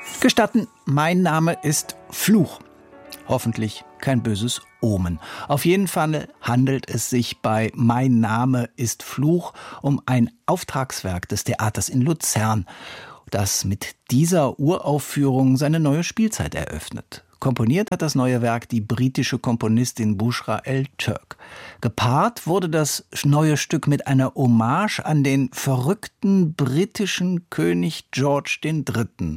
Gestatten, mein Name ist Fluch. Hoffentlich kein böses Omen. Auf jeden Fall handelt es sich bei Mein Name ist Fluch um ein Auftragswerk des Theaters in Luzern, das mit dieser Uraufführung seine neue Spielzeit eröffnet. Komponiert hat das neue Werk die britische Komponistin Bushra El-Turk. Gepaart wurde das neue Stück mit einer Hommage an den verrückten britischen König George III.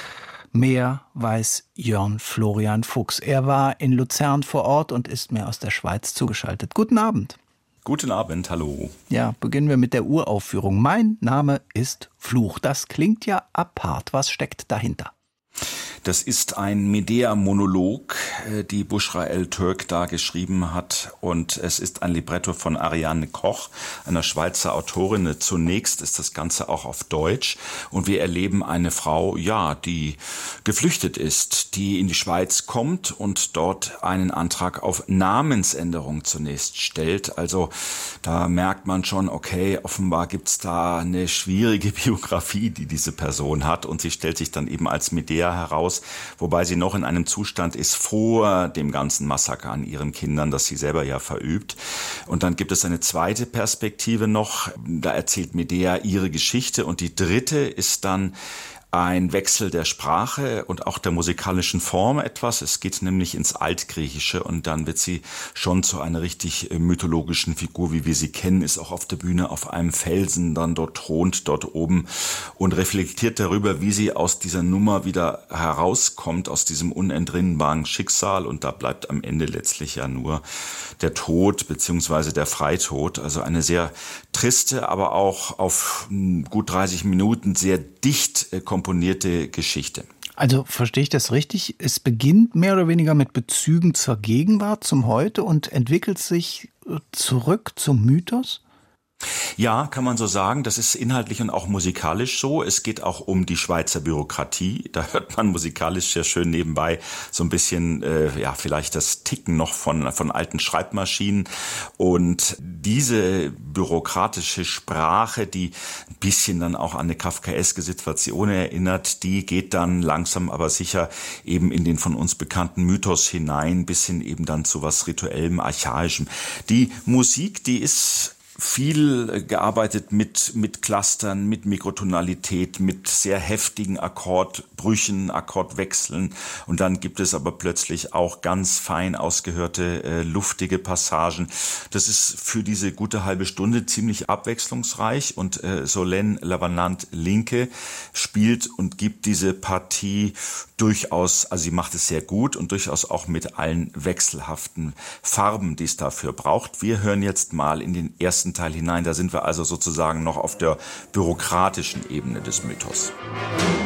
Mehr weiß Jörn Florian Fuchs. Er war in Luzern vor Ort und ist mir aus der Schweiz zugeschaltet. Guten Abend. Guten Abend, hallo. Ja, beginnen wir mit der Uraufführung. Mein Name ist Fluch. Das klingt ja apart. Was steckt dahinter? Das ist ein Medea-Monolog, die Bushra El-Turk da geschrieben hat. Und es ist ein Libretto von Ariane Koch, einer Schweizer Autorin. Zunächst ist das Ganze auch auf Deutsch. Und wir erleben eine Frau, die geflüchtet ist, die in die Schweiz kommt und dort einen Antrag auf Namensänderung zunächst stellt. Also da merkt man schon, okay, offenbar gibt's da eine schwierige Biografie, die diese Person hat. Und sie stellt sich dann eben als Medea heraus, wobei sie noch in einem Zustand ist vor dem ganzen Massaker an ihren Kindern, das sie selber ja verübt. Und dann gibt es eine zweite Perspektive noch, da erzählt Medea ihre Geschichte, und die dritte ist dann ein Wechsel der Sprache und auch der musikalischen Form etwas. Es geht nämlich ins Altgriechische und dann wird sie schon zu einer richtig mythologischen Figur, wie wir sie kennen, ist auch auf der Bühne auf einem Felsen, dann dort thront, dort oben, und reflektiert darüber, wie sie aus dieser Nummer wieder herauskommt, aus diesem unentrinnbaren Schicksal, und da bleibt am Ende letztlich ja nur der Tod beziehungsweise der Freitod. Also eine sehr triste, aber auch auf gut 30 Minuten sehr dicht komponierte Geschichte. Also verstehe ich das richtig? Es beginnt mehr oder weniger mit Bezügen zur Gegenwart, zum Heute, und entwickelt sich zurück zum Mythos? Ja, kann man so sagen. Das ist inhaltlich und auch musikalisch so. Es geht auch um die Schweizer Bürokratie. Da hört man musikalisch sehr schön nebenbei so ein bisschen, vielleicht das Ticken noch von alten Schreibmaschinen. Und diese bürokratische Sprache, die ein bisschen dann auch an eine kafkaeske Situation erinnert, die geht dann langsam aber sicher eben in den von uns bekannten Mythos hinein, bis hin eben dann zu was Rituellem, Archaischem. Die Musik, die ist viel gearbeitet mit Clustern, mit Mikrotonalität, mit sehr heftigen Akkordbrüchen, Akkordwechseln, und dann gibt es aber plötzlich auch ganz fein ausgehörte, luftige Passagen. Das ist für diese gute halbe Stunde ziemlich abwechslungsreich, und Solène Lavanant-Linke spielt und gibt diese Partie durchaus, also sie macht es sehr gut und durchaus auch mit allen wechselhaften Farben, die es dafür braucht. Wir hören jetzt mal in den ersten Teil hinein. Da sind wir also sozusagen noch auf der bürokratischen Ebene des Mythos.